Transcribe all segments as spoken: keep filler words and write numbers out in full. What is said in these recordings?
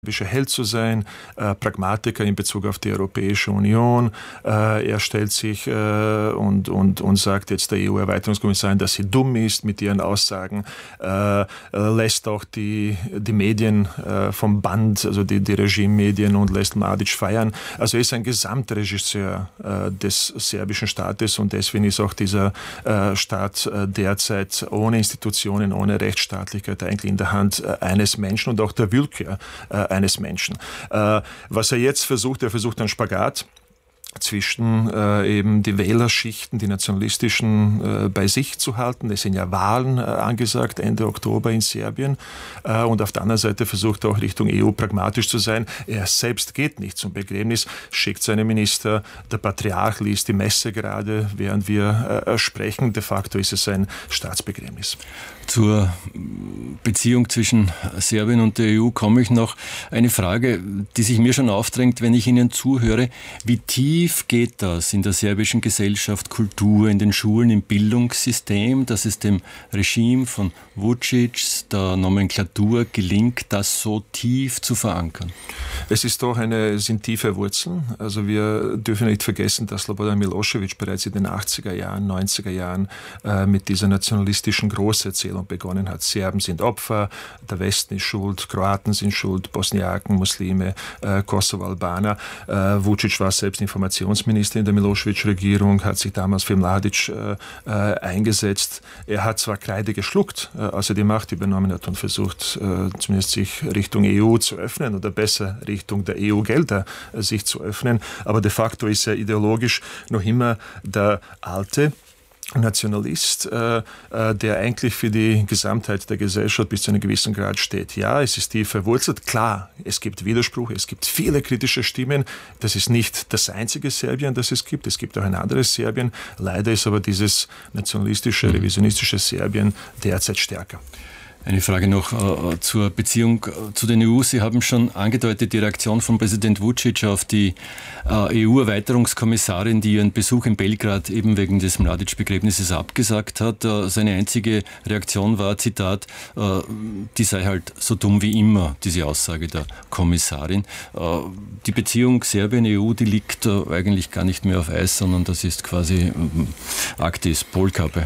Held zu sein, äh, Pragmatiker in Bezug auf die Europäische Union. Äh, er stellt sich äh, und, und, und sagt jetzt der E U-Erweiterungskommissarin, dass sie dumm ist mit ihren Aussagen, äh, lässt auch die, die Medien äh, vom Band, also die, die Regimemedien, und lässt Mladic feiern. Also er ist ein Gesamtregisseur äh, des serbischen Staates, und deswegen ist auch dieser äh, Staat äh, derzeit ohne Institutionen, ohne Rechtsstaatlichkeit eigentlich in der Hand äh, eines Menschen und auch der Willkür äh, eines Menschen. Äh, was er jetzt versucht, er versucht einen Spagat zwischen äh, eben die Wählerschichten, die nationalistischen, äh, bei sich zu halten. Es sind ja Wahlen äh, angesagt, Ende Oktober in Serbien. Äh, und auf der anderen Seite versucht er auch Richtung E U pragmatisch zu sein. Er selbst geht nicht zum Begräbnis, schickt seine Minister. Der Patriarch liest die Messe gerade, während wir äh, sprechen. De facto ist es ein Staatsbegräbnis. Zur Beziehung zwischen Serbien und der E U komme ich noch. Eine Frage, die sich mir schon aufdrängt, wenn ich Ihnen zuhöre. Wie tief geht das in der serbischen Gesellschaft, Kultur, in den Schulen, im Bildungssystem, dass es dem Regime von Vučić, der Nomenklatur, gelingt, das so tief zu verankern? Es ist doch eine, es sind tiefe Wurzeln. Also wir dürfen nicht vergessen, dass Slobodan Milošević bereits in den achtziger Jahren, neunziger Jahren äh, mit dieser nationalistischen Großerzählung begonnen hat. Serben sind Opfer, der Westen ist schuld, Kroaten sind schuld, Bosniaken, Muslime, äh, Kosovo-Albaner. Äh, Vučić war selbst Informationsminister in der Milošević-Regierung, hat sich damals für Mladic äh, äh, eingesetzt. Er hat zwar Kreide geschluckt, äh, als er die Macht übernommen hat, und versucht, äh, zumindest sich Richtung E U zu öffnen oder besser Richtung der E U-Gelder äh, sich zu öffnen, aber de facto ist er ideologisch noch immer der alte Nationalist, äh, äh, der eigentlich für die Gesamtheit der Gesellschaft bis zu einem gewissen Grad steht. Ja, es ist tief verwurzelt. Klar, es gibt Widerspruch, es gibt viele kritische Stimmen. Das ist nicht das einzige Serbien, das es gibt. Es gibt auch ein anderes Serbien. Leider ist aber dieses nationalistische, revisionistische Serbien derzeit stärker. Eine Frage noch äh, zur Beziehung äh, zu den E U. Sie haben schon angedeutet, die Reaktion von Präsident Vučić auf die äh, E U-Erweiterungskommissarin, die ihren Besuch in Belgrad eben wegen des Mladic-Begräbnisses abgesagt hat. Äh, seine einzige Reaktion war, Zitat, äh, die sei halt so dumm wie immer, diese Aussage der Kommissarin. Äh, die Beziehung Serbien-E U, die liegt äh, eigentlich gar nicht mehr auf Eis, sondern das ist quasi äh, Aktis, Polkappe.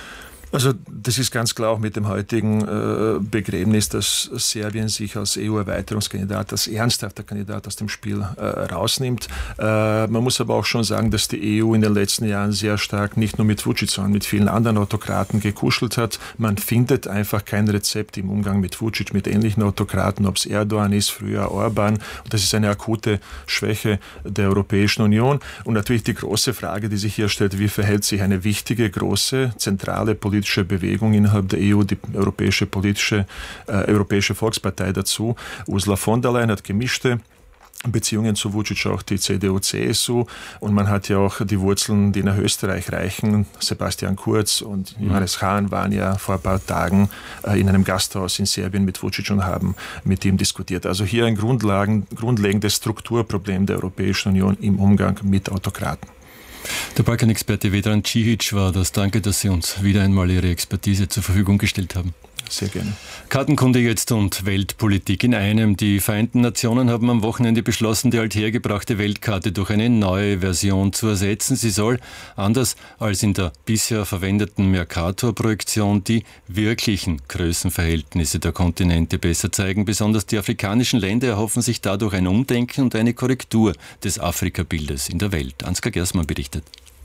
Also das ist ganz klar auch mit dem heutigen äh, Begräbnis, dass Serbien sich als E U-Erweiterungskandidat, als ernsthafter Kandidat aus dem Spiel äh, rausnimmt. Äh, man muss aber auch schon sagen, dass die E U in den letzten Jahren sehr stark nicht nur mit Vučić, sondern mit vielen anderen Autokraten gekuschelt hat. Man findet einfach kein Rezept im Umgang mit Vučić, mit ähnlichen Autokraten, ob es Erdogan ist, früher Orban. Und das ist eine akute Schwäche der Europäischen Union. Und natürlich die große Frage, die sich hier stellt, wie verhält sich eine wichtige, große, zentrale politische Bewegung innerhalb der E U, die Europäische Politische, äh, Europäische Volkspartei dazu. Ursula von der Leyen hat gemischte Beziehungen zu Vučić, auch die C D U C S U, und man hat ja auch die Wurzeln, die nach Österreich reichen. Sebastian Kurz und Johannes Hahn waren ja vor ein paar Tagen äh, in einem Gasthaus in Serbien mit Vučić und haben mit ihm diskutiert. Also hier ein Grundlagen, grundlegendes Strukturproblem der Europäischen Union im Umgang mit Autokraten. Der Balkanexperte Vedran Čihić war das. Danke, dass Sie uns wieder einmal Ihre Expertise zur Verfügung gestellt haben. Sehr gerne. Kartenkunde jetzt und Weltpolitik in einem. Die Vereinten Nationen haben am Wochenende beschlossen, die althergebrachte Weltkarte durch eine neue Version zu ersetzen. Sie soll, anders als in der bisher verwendeten Mercator-Projektion, die wirklichen Größenverhältnisse der Kontinente besser zeigen. Besonders die afrikanischen Länder erhoffen sich dadurch ein Umdenken und eine Korrektur des Afrikabildes in der Welt. Ansgar Gersmann berichtet.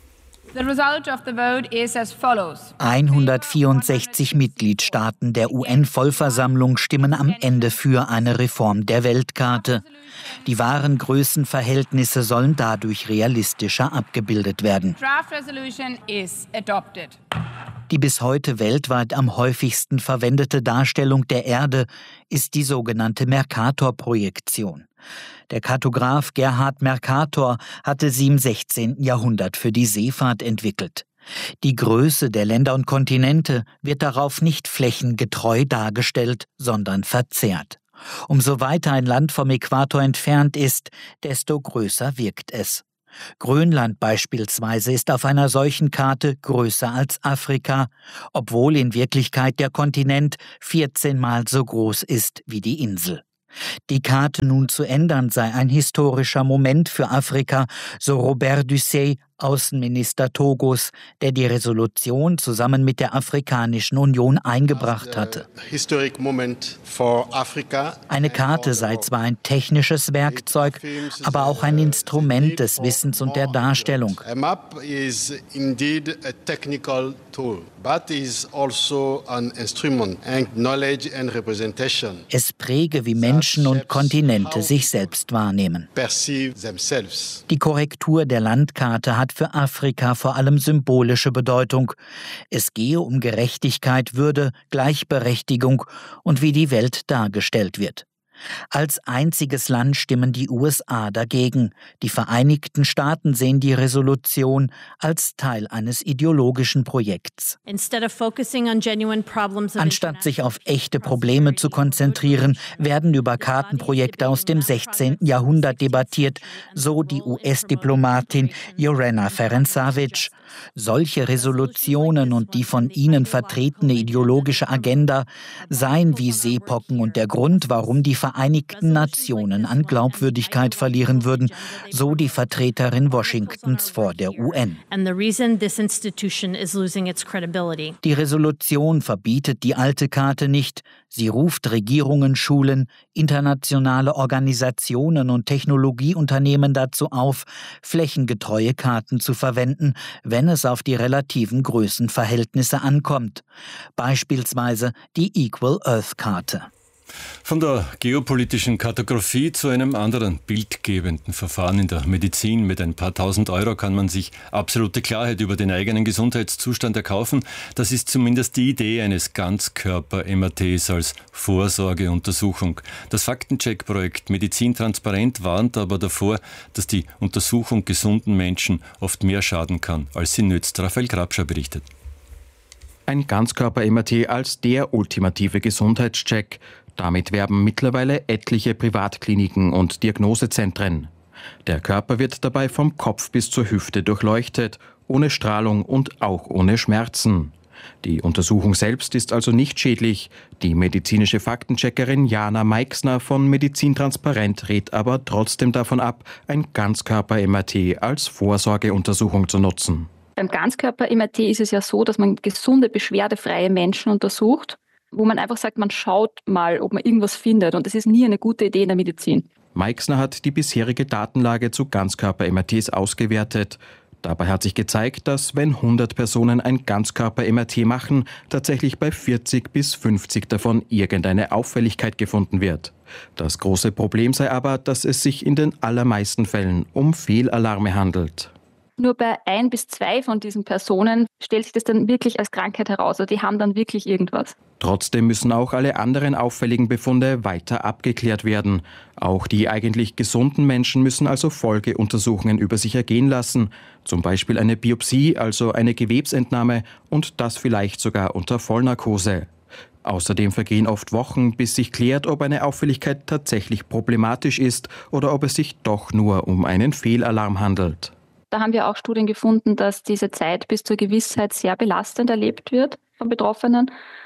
hundertvierundsechzig Mitgliedstaaten der U N-Vollversammlung stimmen am Ende für eine Reform der Weltkarte. Die wahren Größenverhältnisse sollen dadurch realistischer abgebildet werden. Die bis heute weltweit am häufigsten verwendete Darstellung der Erde ist die sogenannte Mercator-Projektion. Der Kartograf Gerhard Mercator hatte sie im sechzehnten Jahrhundert für die Seefahrt entwickelt. Die Größe der Länder und Kontinente wird darauf nicht flächengetreu dargestellt, sondern verzerrt. Umso weiter ein Land vom Äquator entfernt ist, desto größer wirkt es. Grönland beispielsweise ist auf einer solchen Karte größer als Afrika, obwohl in Wirklichkeit der Kontinent vierzehnmal so groß ist wie die Insel. Die Karte nun zu ändern sei ein historischer Moment für Afrika, so Robert Dussey, Außenminister Togos, der die Resolution zusammen mit der Afrikanischen Union eingebracht hatte. Eine Karte sei zwar ein technisches Werkzeug, aber auch ein Instrument des Wissens und der Darstellung. Es präge, wie Menschen und Kontinente sich selbst wahrnehmen. Die Korrektur der Landkarte hat für Afrika vor allem symbolische Bedeutung. Es gehe um Gerechtigkeit, Würde, Gleichberechtigung und wie die Welt dargestellt wird. Als einziges Land stimmen die U S A dagegen. Die Vereinigten Staaten sehen die Resolution als Teil eines ideologischen Projekts. Anstatt sich auf echte Probleme zu konzentrieren, werden über Kartenprojekte aus dem sechzehnten Jahrhundert debattiert, so die U S-Diplomatin Yorena Ferencvac. Solche Resolutionen und die von ihnen vertretene ideologische Agenda seien wie Seepocken und der Grund, warum die Vereinigten Nationen an Glaubwürdigkeit verlieren würden, so die Vertreterin Washingtons vor der U N. Die Resolution verbietet die alte Karte nicht. Sie ruft Regierungen, Schulen, internationale Organisationen und Technologieunternehmen dazu auf, flächengetreue Karten zu verwenden, wenn es auf die relativen Größenverhältnisse ankommt. Beispielsweise die Equal Earth-Karte. Von der geopolitischen Kartografie zu einem anderen bildgebenden Verfahren in der Medizin. Mit ein paar tausend Euro kann man sich absolute Klarheit über den eigenen Gesundheitszustand erkaufen. Das ist zumindest die Idee eines Ganzkörper-M R Ts als Vorsorgeuntersuchung. Das Faktencheck-Projekt Medizin transparent warnt aber davor, dass die Untersuchung gesunden Menschen oft mehr schaden kann, als sie nützt. Raphael Grabscher berichtet. Ein Ganzkörper-M R T als der ultimative Gesundheitscheck. Damit werben mittlerweile etliche Privatkliniken und Diagnosezentren. Der Körper wird dabei vom Kopf bis zur Hüfte durchleuchtet, ohne Strahlung und auch ohne Schmerzen. Die Untersuchung selbst ist also nicht schädlich. Die medizinische Faktencheckerin Jana Meixner von Medizin Transparent rät aber trotzdem davon ab, ein Ganzkörper-M R T als Vorsorgeuntersuchung zu nutzen. Beim Ganzkörper-M R T ist es ja so, dass man gesunde, beschwerdefreie Menschen untersucht, wo man einfach sagt, man schaut mal, ob man irgendwas findet. Und das ist nie eine gute Idee in der Medizin. Meixner hat die bisherige Datenlage zu Ganzkörper-M R Ts ausgewertet. Dabei hat sich gezeigt, dass wenn hundert Personen ein Ganzkörper-M R T machen, tatsächlich bei vierzig bis fünfzig davon irgendeine Auffälligkeit gefunden wird. Das große Problem sei aber, dass es sich in den allermeisten Fällen um Fehlalarme handelt. Nur bei ein bis zwei von diesen Personen stellt sich das dann wirklich als Krankheit heraus. Also die haben dann wirklich irgendwas. Trotzdem müssen auch alle anderen auffälligen Befunde weiter abgeklärt werden. Auch die eigentlich gesunden Menschen müssen also Folgeuntersuchungen über sich ergehen lassen. Zum Beispiel eine Biopsie, also eine Gewebsentnahme und das vielleicht sogar unter Vollnarkose. Außerdem vergehen oft Wochen, bis sich klärt, ob eine Auffälligkeit tatsächlich problematisch ist oder ob es sich doch nur um einen Fehlalarm handelt. Da haben wir auch Studien gefunden, dass diese Zeit bis zur Gewissheit sehr belastend erlebt wird von Betroffenen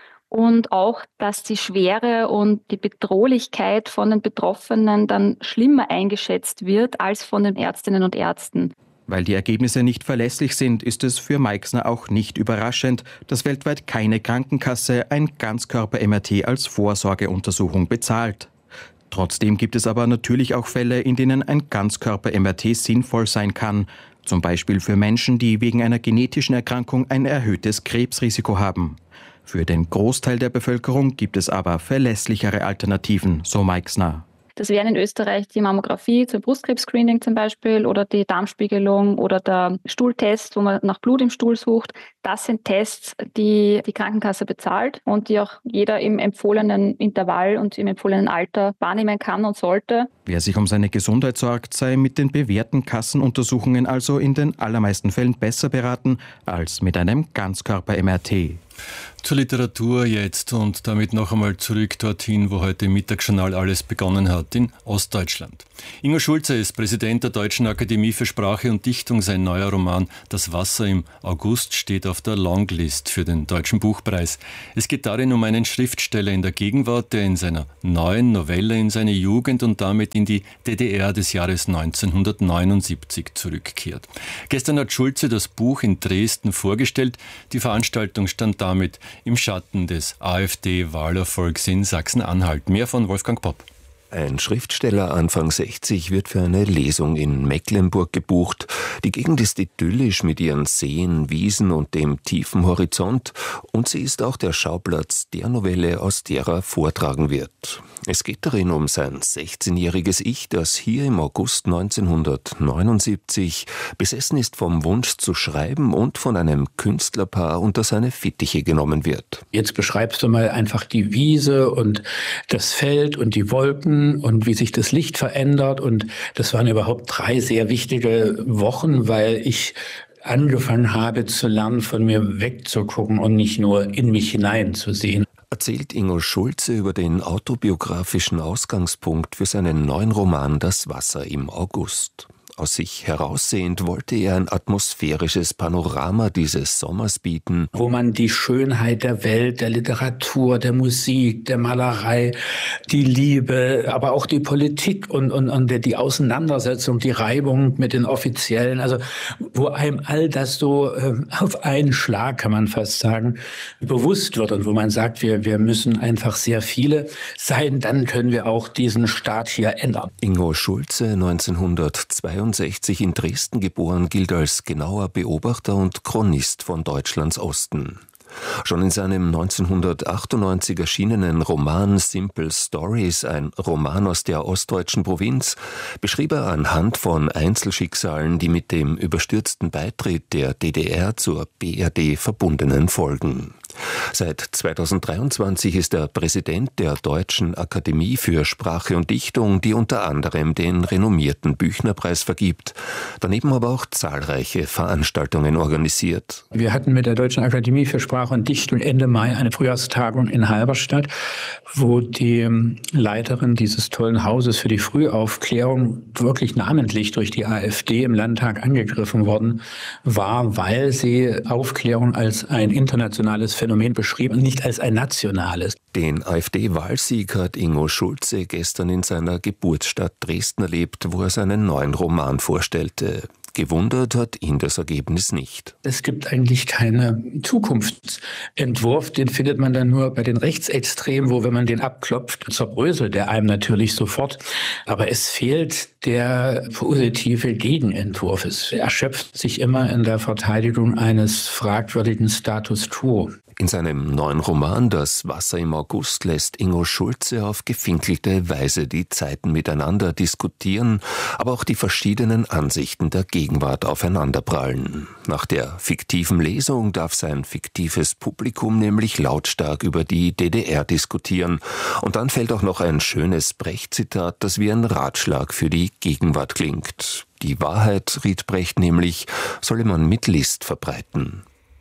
und auch, dass die Schwere und die Bedrohlichkeit von den Betroffenen dann schlimmer eingeschätzt wird als von den Ärztinnen und Ärzten. Weil die Ergebnisse nicht verlässlich sind, ist es für Meixner auch nicht überraschend, dass weltweit keine Krankenkasse ein Ganzkörper-M R T als Vorsorgeuntersuchung bezahlt. Trotzdem gibt es aber natürlich auch Fälle, in denen ein Ganzkörper-M R T sinnvoll sein kann. Zum Beispiel für Menschen, die wegen einer genetischen Erkrankung ein erhöhtes Krebsrisiko haben. Für den Großteil der Bevölkerung gibt es aber verlässlichere Alternativen, so Meixner. Das wären in Österreich die Mammographie zum Brustkrebs-Screening zum Beispiel oder die Darmspiegelung oder der Stuhltest, wo man nach Blut im Stuhl sucht. Das sind Tests, die die Krankenkasse bezahlt und die auch jeder im empfohlenen Intervall und im empfohlenen Alter wahrnehmen kann und sollte. Wer sich um seine Gesundheit sorgt, sei mit den bewährten Kassenuntersuchungen also in den allermeisten Fällen besser beraten als mit einem Ganzkörper-M R T. Zur Literatur jetzt und damit noch einmal zurück dorthin, wo heute im Mittagsjournal alles begonnen hat, in Ostdeutschland. Ingo Schulze ist Präsident der Deutschen Akademie für Sprache und Dichtung. Sein neuer Roman Das Wasser im August steht auf der Longlist für den Deutschen Buchpreis. Es geht darin um einen Schriftsteller in der Gegenwart, der in seiner neuen Novelle in seine Jugend und damit in die D D R des Jahres neunzehnhundertneunundsiebzig zurückkehrt. Gestern hat Schulze das Buch in Dresden vorgestellt. Die Veranstaltung stand damit im Schatten des AfD-Wahlerfolgs in Sachsen-Anhalt. Mehr von Wolfgang Popp. Ein Schriftsteller Anfang sechzig wird für eine Lesung in Mecklenburg gebucht. Die Gegend ist idyllisch mit ihren Seen, Wiesen und dem tiefen Horizont und sie ist auch der Schauplatz der Novelle, aus der er vortragen wird. Es geht darin um sein sechzehnjähriges Ich, das hier im August neunzehnhundertneunundsiebzig besessen ist vom Wunsch zu schreiben und von einem Künstlerpaar unter seine Fittiche genommen wird. Jetzt beschreibst du mal einfach die Wiese und das Feld und die Wolken und wie sich das Licht verändert. Und das waren überhaupt drei sehr wichtige Wochen, weil ich angefangen habe zu lernen, von mir wegzugucken und nicht nur in mich hineinzusehen. Erzählt Ingo Schulze über den autobiografischen Ausgangspunkt für seinen neuen Roman Das Wasser im August. Aus sich heraussehend wollte er ein atmosphärisches Panorama dieses Sommers bieten, wo man die Schönheit der Welt, der Literatur, der Musik, der Malerei, die Liebe, aber auch die Politik und, und, und die Auseinandersetzung, die Reibung mit den Offiziellen, also wo einem all das so äh, auf einen Schlag, kann man fast sagen, bewusst wird und wo man sagt, wir, wir müssen einfach sehr viele sein, dann können wir auch diesen Staat hier ändern. Ingo Schulze, neunzehnhundertzweiundsechzig in Dresden geboren, gilt als genauer Beobachter und Chronist von Deutschlands Osten. Schon in seinem neunzehnhundertachtundneunzig erschienenen Roman Simple Stories, ein Roman aus der ostdeutschen Provinz, beschrieb er anhand von Einzelschicksalen die mit dem überstürzten Beitritt der D D R zur B R D verbundenen Folgen. Seit zweitausenddreiundzwanzig ist er Präsident der Deutschen Akademie für Sprache und Dichtung, die unter anderem den renommierten Büchnerpreis vergibt, daneben aber auch zahlreiche Veranstaltungen organisiert. Wir hatten mit der Deutschen Akademie für Sprache und Dichtung Ende Mai eine Frühjahrstagung in Halberstadt, wo die Leiterin dieses tollen Hauses für die Frühaufklärung wirklich namentlich durch die AfD im Landtag angegriffen worden war, weil sie Aufklärung als ein internationales Phänomen beschrieb und nicht als ein nationales. Den AfD-Wahlsieg hat Ingo Schulze gestern in seiner Geburtsstadt Dresden erlebt, wo er seinen neuen Roman vorstellte. Gewundert hat ihn das Ergebnis nicht. Es gibt eigentlich keinen Zukunftsentwurf, den findet man dann nur bei den Rechtsextremen, wo, wenn man den abklopft, zerbröselt der einem natürlich sofort. Aber es fehlt der positive Gegenentwurf. Es erschöpft sich immer in der Verteidigung eines fragwürdigen Status quo. In seinem neuen Roman Das Wasser im August lässt Ingo Schulze auf gefinkelte Weise die Zeiten miteinander diskutieren, aber auch die verschiedenen Ansichten der Gegenwart aufeinanderprallen. Nach der fiktiven Lesung darf sein fiktives Publikum nämlich lautstark über die D D R diskutieren. Und dann fällt auch noch ein schönes Brecht-Zitat, das wie ein Ratschlag für die Gegenwart klingt. Die Wahrheit, riet Brecht nämlich, solle man mit List verbreiten.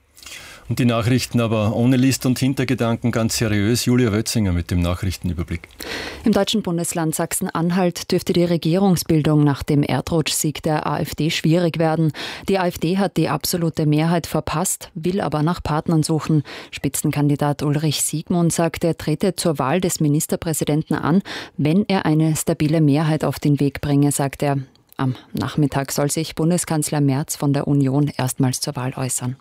Und die Nachrichten aber ohne List und Hintergedanken, ganz seriös. Julia Wötzinger mit dem Nachrichtenüberblick. Im deutschen Bundesland Sachsen-Anhalt dürfte die Regierungsbildung nach dem Erdrutschsieg der AfD schwierig werden. Die AfD hat die absolute Mehrheit verpasst, will aber nach Partnern suchen. Spitzenkandidat Ulrich Siegmund sagt, er trete zur Wahl des Ministerpräsidenten an, wenn er eine stabile Mehrheit auf den Weg bringe, sagt er. Am Nachmittag soll sich Bundeskanzler Merz von der Union erstmals zur Wahl äußern.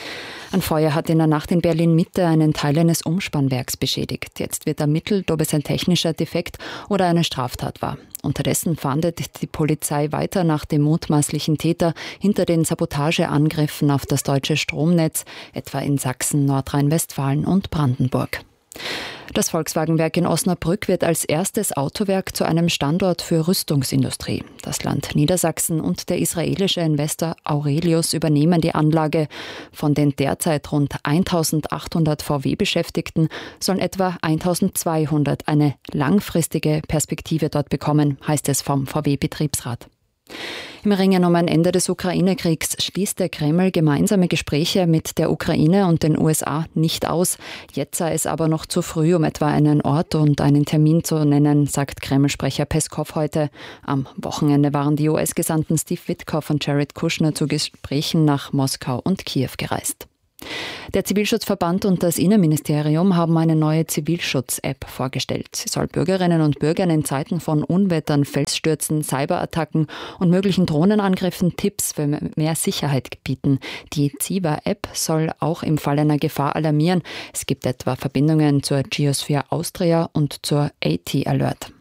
Ein Feuer hat in der Nacht in Berlin-Mitte einen Teil eines Umspannwerks beschädigt. Jetzt wird ermittelt, ob es ein technischer Defekt oder eine Straftat war. Unterdessen fahndet die Polizei weiter nach dem mutmaßlichen Täter hinter den Sabotageangriffen auf das deutsche Stromnetz, etwa in Sachsen, Nordrhein-Westfalen und Brandenburg. Das Volkswagenwerk in Osnabrück wird als erstes Autowerk zu einem Standort für Rüstungsindustrie. Das Land Niedersachsen und der israelische Investor Aurelius übernehmen die Anlage. Von den derzeit rund eintausendachthundert V W-Beschäftigten sollen etwa eintausendzweihundert eine langfristige Perspektive dort bekommen, heißt es vom V W-Betriebsrat. Im Ringen um ein Ende des Ukraine-Kriegs schließt der Kreml gemeinsame Gespräche mit der Ukraine und den U S A nicht aus. Jetzt sei es aber noch zu früh, um etwa einen Ort und einen Termin zu nennen, sagt Kreml-Sprecher Peskow heute. Am Wochenende waren die U S-Gesandten Steve Witkoff und Jared Kushner zu Gesprächen nach Moskau und Kiew gereist. Der Zivilschutzverband und das Innenministerium haben eine neue Zivilschutz-App vorgestellt. Sie soll Bürgerinnen und Bürgern in Zeiten von Unwettern, Felsstürzen, Cyberattacken und möglichen Drohnenangriffen Tipps für mehr Sicherheit bieten. Die Ziva-App soll auch im Fall einer Gefahr alarmieren. Es gibt etwa Verbindungen zur Geosphere Austria und zur A T Alert.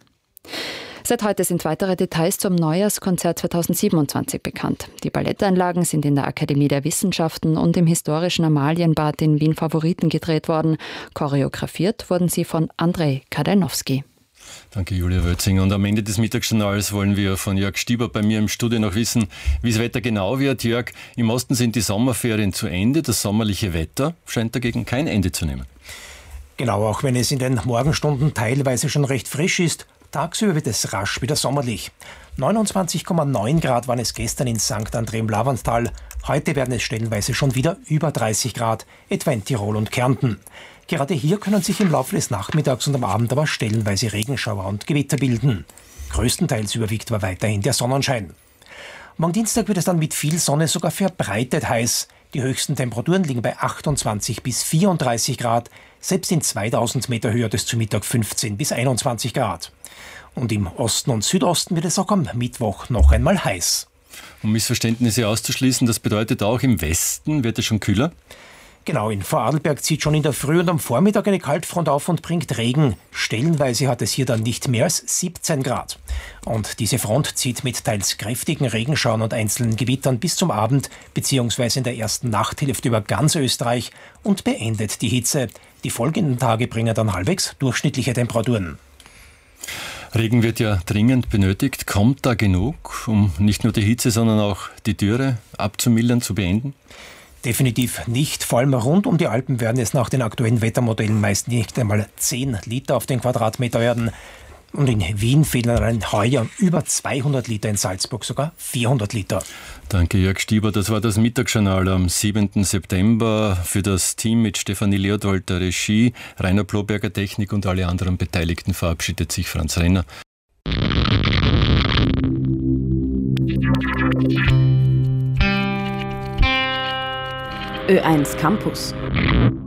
Seit heute sind weitere Details zum Neujahrskonzert zweitausendsiebenundzwanzig bekannt. Die Ballettanlagen sind in der Akademie der Wissenschaften und im historischen Amalienbad in Wien Favoriten gedreht worden. Choreografiert wurden sie von Andrei Kadanowski. Danke, Julia Wölzinger. Und am Ende des Mittagsjournals wollen wir von Jörg Stieber bei mir im Studio noch wissen, wie das Wetter genau wird. Jörg, im Osten sind die Sommerferien zu Ende. Das sommerliche Wetter scheint dagegen kein Ende zu nehmen. Genau, auch wenn es in den Morgenstunden teilweise schon recht frisch ist. Tagsüber wird es rasch wieder sommerlich. neunundzwanzig Komma neun Grad waren es gestern in Sankt André im Lavantal. Heute werden es stellenweise schon wieder über dreißig Grad, etwa in Tirol und Kärnten. Gerade hier können sich im Laufe des Nachmittags und am Abend aber stellenweise Regenschauer und Gewitter bilden. Größtenteils überwiegt aber weiterhin der Sonnenschein. Morgen Dienstag wird es dann mit viel Sonne sogar verbreitet heiß. Die höchsten Temperaturen liegen bei achtundzwanzig bis vierunddreißig Grad. Selbst in zweitausend Meter Höhe hat es zu Mittag fünfzehn bis einundzwanzig Grad. Und im Osten und Südosten wird es auch am Mittwoch noch einmal heiß. Um Missverständnisse auszuschließen, das bedeutet auch im Westen wird es schon kühler? Genau, in Vorarlberg zieht schon in der Früh und am Vormittag eine Kaltfront auf und bringt Regen. Stellenweise hat es hier dann nicht mehr als siebzehn Grad. Und diese Front zieht mit teils kräftigen Regenschauern und einzelnen Gewittern bis zum Abend bzw. in der ersten Nachthälfte über ganz Österreich und beendet die Hitze. Die folgenden Tage bringen dann halbwegs durchschnittliche Temperaturen. Regen wird ja dringend benötigt. Kommt da genug, um nicht nur die Hitze, sondern auch die Dürre abzumildern, zu beenden? Definitiv nicht. Vor allem rund um die Alpen werden es nach den aktuellen Wettermodellen meist nicht einmal zehn Liter auf den Quadratmeter werden. Und in Wien fehlen allein heuer über zweihundert Liter, in Salzburg sogar vierhundert Liter. Danke, Jörg Stieber. Das war das Mittagsjournal am siebenten September. Für das Team mit Stefanie Leodold der Regie, Rainer Bloberger Technik und alle anderen Beteiligten verabschiedet sich Franz Renner. Ö eins Campus.